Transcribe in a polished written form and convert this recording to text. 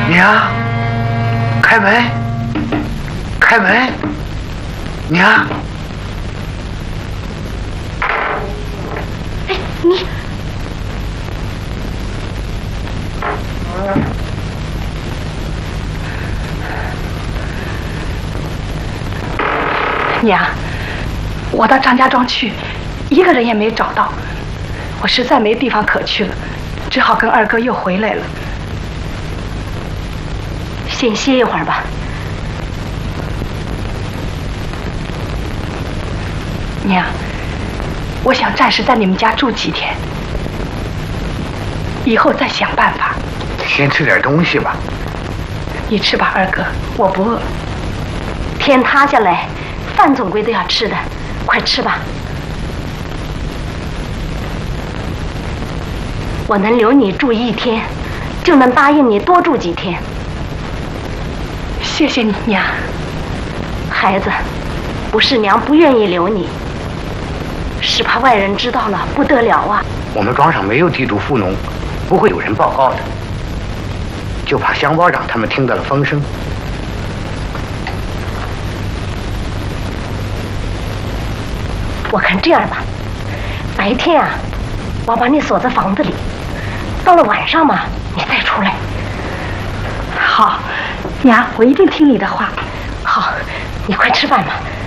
娘，开门，开门，娘。 哎，你。娘，我到张家庄去，一个人也没找到，我实在没地方可去了，只好跟二哥又回来了。先歇一会儿吧。娘，我想暂时在你们家住几天，以后再想办法。 先吃点东西吧。 你吃吧，二哥，我不饿。天塌下来，饭总归都要吃的，快吃吧。我能留你住1天，就能答应你多住几天。谢谢你，娘。孩子，不是娘不愿意留你，是怕外人知道了不得了啊。 我们庄上没有地主富农，不会有人报告的，就怕乡保长他们听到了风声。 我看这样吧，白天啊，我把你锁在房子里，到了晚上嘛，你再出来。好，娘，我一定听你的话。好，你快吃饭吧。